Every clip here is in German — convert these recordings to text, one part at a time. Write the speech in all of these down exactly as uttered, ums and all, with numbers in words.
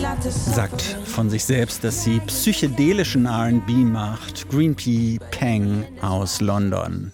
sagt von sich selbst, dass sie psychedelischen R and B macht. Green P. Peng aus London.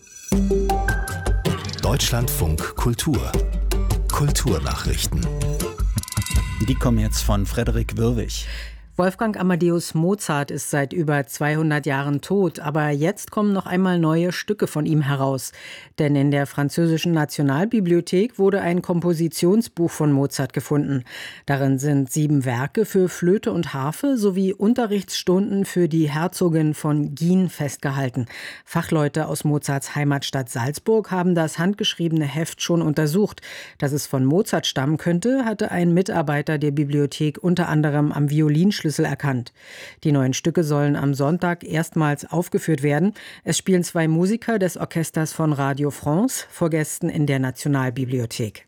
Deutschlandfunk Kultur. Kulturnachrichten. Die kommen jetzt von Frederik Wirwig. Wolfgang Amadeus Mozart ist seit über zweihundert Jahren tot, aber jetzt kommen noch einmal neue Stücke von ihm heraus. Denn in der französischen Nationalbibliothek wurde ein Kompositionsbuch von Mozart gefunden. Darin sind sieben Werke für Flöte und Harfe sowie Unterrichtsstunden für die Herzogin von Guin festgehalten. Fachleute aus Mozarts Heimatstadt Salzburg haben das handgeschriebene Heft schon untersucht. Dass es von Mozart stammen könnte, hatte ein Mitarbeiter der Bibliothek unter anderem am Violinschlüssel erkannt. Die neuen Stücke sollen am Sonntag erstmals aufgeführt werden. Es spielen zwei Musiker des Orchesters von Radio France vor Gästen in der Nationalbibliothek.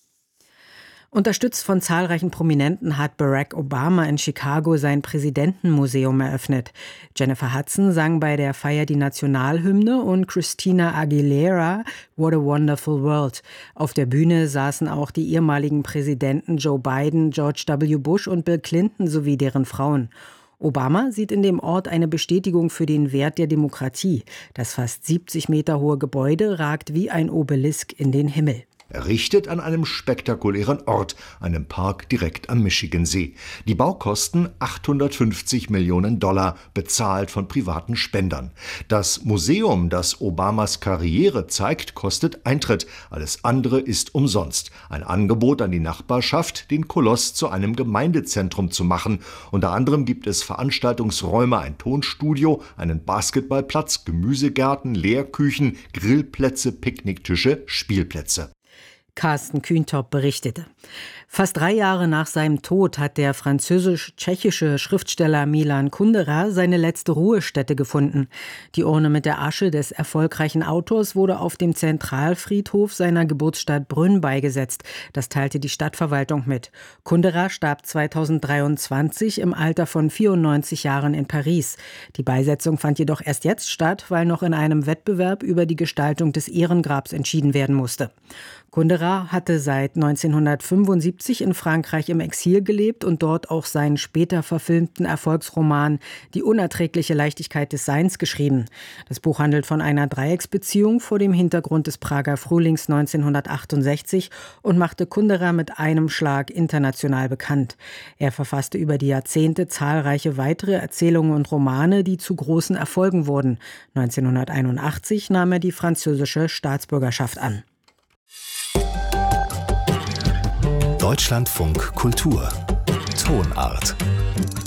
Unterstützt von zahlreichen Prominenten hat Barack Obama in Chicago sein Präsidentenmuseum eröffnet. Jennifer Hudson sang bei der Feier die Nationalhymne und Christina Aguilera What a Wonderful World. Auf der Bühne saßen auch die ehemaligen Präsidenten Joe Biden, George W. Bush und Bill Clinton sowie deren Frauen. Obama sieht in dem Ort eine Bestätigung für den Wert der Demokratie. Das fast siebzig Meter hohe Gebäude ragt wie ein Obelisk in den Himmel. Errichtet an einem spektakulären Ort, einem Park direkt am Michigansee. Die Baukosten achthundertfünfzig Millionen Dollar, bezahlt von privaten Spendern. Das Museum, das Obamas Karriere zeigt, kostet Eintritt. Alles andere ist umsonst. Ein Angebot an die Nachbarschaft, den Koloss zu einem Gemeindezentrum zu machen. Unter anderem gibt es Veranstaltungsräume, ein Tonstudio, einen Basketballplatz, Gemüsegärten, Lehrküchen, Grillplätze, Picknicktische, Spielplätze. Carsten Kühntop berichtete. Fast drei Jahre nach seinem Tod hat der französisch-tschechische Schriftsteller Milan Kundera seine letzte Ruhestätte gefunden. Die Urne mit der Asche des erfolgreichen Autors wurde auf dem Zentralfriedhof seiner Geburtsstadt Brünn beigesetzt. Das teilte die Stadtverwaltung mit. Kundera starb zweitausenddreiundzwanzig im Alter von vierundneunzig Jahren in Paris. Die Beisetzung fand jedoch erst jetzt statt, weil noch in einem Wettbewerb über die Gestaltung des Ehrengrabs entschieden werden musste. Kundera hatte seit neunzehnhundertfünfundsiebzig in Frankreich im Exil gelebt und dort auch seinen später verfilmten Erfolgsroman Die unerträgliche Leichtigkeit des Seins geschrieben. Das Buch handelt von einer Dreiecksbeziehung vor dem Hintergrund des Prager Frühlings neunzehnhundertachtundsechzig und machte Kundera mit einem Schlag international bekannt. Er verfasste über die Jahrzehnte zahlreiche weitere Erzählungen und Romane, die zu großen Erfolgen wurden. neunzehnhunderteinundachtzig nahm er die französische Staatsbürgerschaft an. Deutschlandfunk Kultur. Tonart.